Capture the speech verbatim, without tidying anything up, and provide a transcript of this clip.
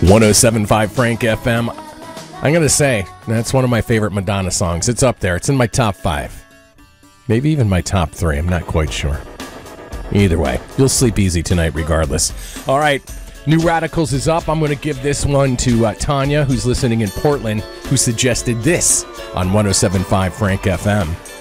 one oh seven point five Frank F M. I'm going to say that's one of my favorite Madonna songs. It's up there. It's in my top five. Maybe even my top three. I'm not quite sure. Either way, you'll sleep easy tonight regardless. All right, New Radicals is up. I'm going to give this one to uh, Tanya, who's listening in Portland, who suggested this on one oh seven point five Frank F M.